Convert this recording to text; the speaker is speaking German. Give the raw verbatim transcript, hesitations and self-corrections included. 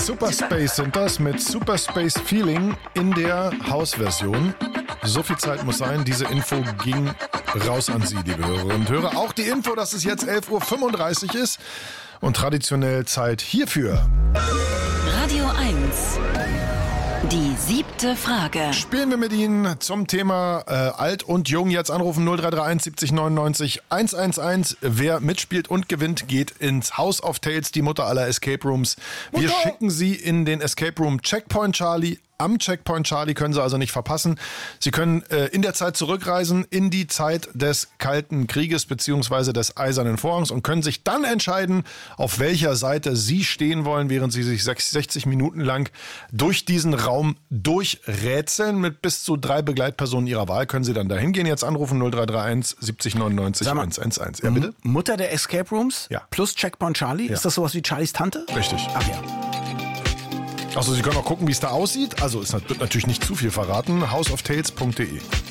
Superspace sind das mit Superspace Feeling in der Hausversion. So viel Zeit muss sein, diese Info ging raus an Sie, liebe Hörerinnen und Hörer. Auch die Info, dass es jetzt elf Uhr fünfunddreißig ist und traditionell Zeit hierfür. Radio eins. Die siebte Frage. Spielen wir mit Ihnen zum Thema äh, Alt und Jung. Jetzt anrufen null drei drei eins siebzig neunundneunzig hundertelf. Wer mitspielt und gewinnt, geht ins House of Tales, die Mutter aller Escape Rooms. Wir Mutter. schicken Sie in den Escape Room Checkpoint Charlie. Am Checkpoint Charlie können Sie also nicht verpassen. Sie können äh, in der Zeit zurückreisen, in die Zeit des Kalten Krieges bzw. des Eisernen Vorhangs und können sich dann entscheiden, auf welcher Seite Sie stehen wollen, während Sie sich sechzig Minuten lang durch diesen Raum durchrätseln. Mit bis zu drei Begleitpersonen Ihrer Wahl können Sie dann dahin gehen. Jetzt anrufen null drei drei eins siebzig neunundneunzig hundertelf. Ja, bitte? Mutter der Escape Rooms Ja. plus Checkpoint Charlie? Ja. Ist das sowas wie Charlies Tante? Richtig. Ach ja. Also Sie können auch gucken, wie es da aussieht. Also es wird natürlich nicht zu viel verraten. house of tales punkt de.